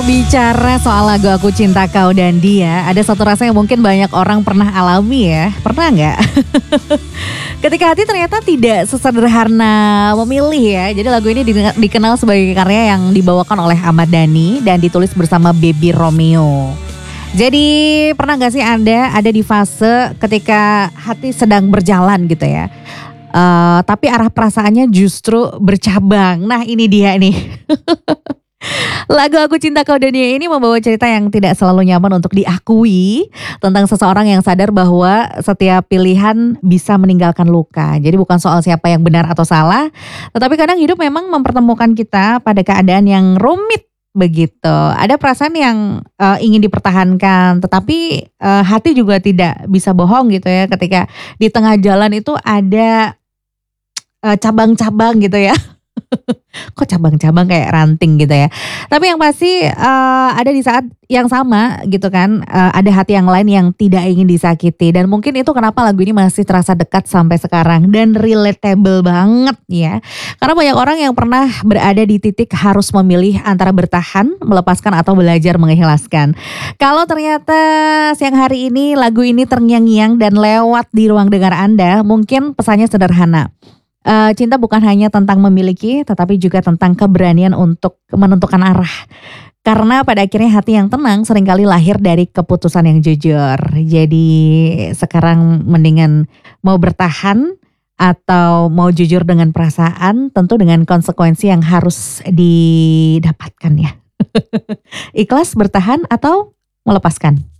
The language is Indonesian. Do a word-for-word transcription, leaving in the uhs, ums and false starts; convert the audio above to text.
Bicara soal lagu Aku Cinta Kau dan Dia, ada satu rasa yang mungkin banyak orang pernah alami ya. Pernah nggak? Ketika hati ternyata tidak sesederhana memilih ya. Jadi lagu ini di- dikenal sebagai karya yang dibawakan oleh Ahmad Dhani dan ditulis bersama Baby Romeo. Jadi pernah gak sih Anda ada di fase ketika hati sedang berjalan gitu ya. Eh, tapi arah perasaannya justru bercabang. Nah ini dia nih. Lagu Aku Cinta Kau dan Dia ini membawa cerita yang tidak selalu nyaman untuk diakui tentang seseorang yang sadar bahwa setiap pilihan bisa meninggalkan luka. Jadi bukan soal siapa yang benar atau salah, tetapi kadang hidup memang mempertemukan kita pada keadaan yang rumit begitu. Ada perasaan yang uh, ingin dipertahankan, tetapi uh, hati juga tidak bisa bohong gitu ya ketika di tengah jalan itu ada uh, cabang-cabang gitu ya. Kok cabang-cabang kayak ranting gitu ya. Tapi yang pasti uh, ada di saat yang sama gitu kan, uh, ada hati yang lain yang tidak ingin disakiti. Dan mungkin itu kenapa lagu ini masih terasa dekat sampai sekarang dan relatable banget ya. Karena banyak orang yang pernah berada di titik harus memilih antara bertahan, melepaskan atau belajar mengikhlaskan. Kalau ternyata siang hari ini lagu ini terngiang-ngiang dan lewat di ruang dengar Anda, mungkin pesannya sederhana. Uh, cinta bukan hanya tentang memiliki, tetapi juga tentang keberanian untuk menentukan arah. Karena pada akhirnya hati yang tenang seringkali lahir dari keputusan yang jujur. Jadi sekarang mendingan mau bertahan atau mau jujur dengan perasaan, tentu dengan konsekuensi yang harus didapatkan ya. Ikhlas bertahan atau melepaskan?